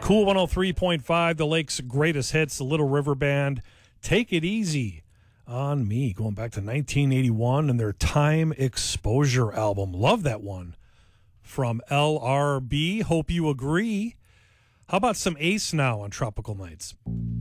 Cool 103.5, the Lake's greatest hits, the Little River Band. Take It Easy on Me, going back to 1981 and their Time Exposure album. Love that one from LRB. Hope you agree. How about some Ace now on Tropical Nights?